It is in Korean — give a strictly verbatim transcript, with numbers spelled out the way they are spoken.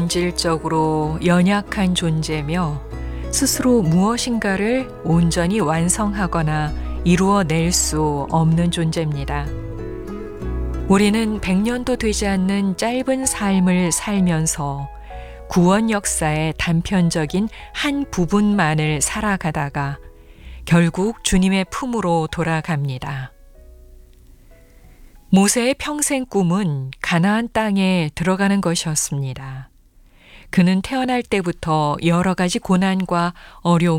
본질적으로 연약한 존재며 스스로 무엇인가를 온전히 완성하거나 이루어낼 수 없는 존재입니다. 우리는 백 년도 되지 않는 짧은 삶을 살면서 구원 역사의 단편적인 한 부분만을 살아가다가 결국 주님의 품으로 돌아갑니다. 모세의 평생 꿈은 가나안 땅에 들어가는 것이었습니다. 그는 태어날 때부터 여러 가지 고난과 어려움